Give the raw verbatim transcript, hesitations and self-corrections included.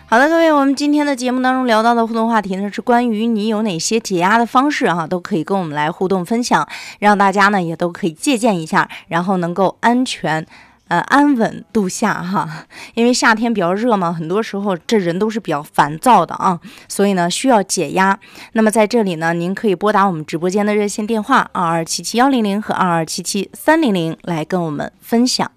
好的，各位，我们今天的节目当中聊到的互动话题呢，是关于你有哪些解压的方式啊，都可以跟我们来互动分享，让大家呢也都可以借鉴一下，然后能够安全呃，安稳度夏哈，因为夏天比较热嘛，很多时候这人都是比较烦躁的啊，所以呢需要解压。那么在这里呢，您可以拨打我们直播间的热线电话二二七七幺零零和二二七七三零零来跟我们分享。